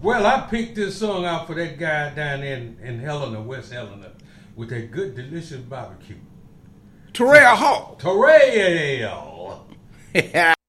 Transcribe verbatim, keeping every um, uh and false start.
Well, I picked this song out for that guy down there in, in Helena, West Helena, with that good, delicious barbecue. Terrell Hall. Terrell.